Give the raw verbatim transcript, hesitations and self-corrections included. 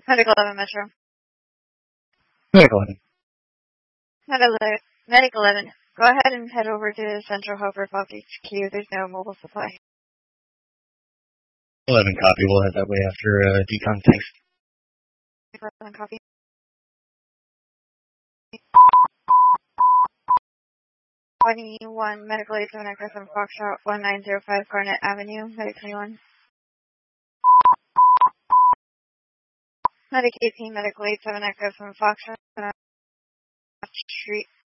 Medical eleven Metro. Medical eleven. Medical eleven. Medical eleven. Go ahead and head over to Central Hover Fox H Q. There's no mobile supply. eleven copy. We'll head that way after uh, decon. Thanks. eleven copy. twenty-one Medical eighty-seven Echo from Foxtrot one nine zero five Garnet Avenue. Medic twenty-one. Medic eighteen Medical eighty-seven Echo from Foxtrot Street